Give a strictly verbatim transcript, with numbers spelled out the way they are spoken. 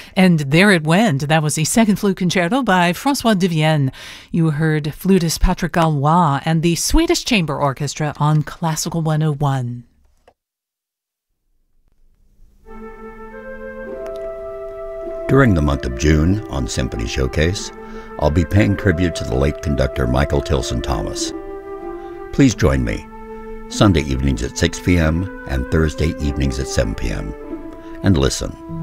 And there it went. That was the Second Flute Concerto by François Devienne. You heard flutist Patrick Gallois and the Swedish Chamber Orchestra on Classical one oh one. During the month of June on Symphony Showcase, I'll be paying tribute to the late conductor Michael Tilson Thomas. Please join me Sunday evenings at six p.m. and Thursday evenings at seven p.m. and listen.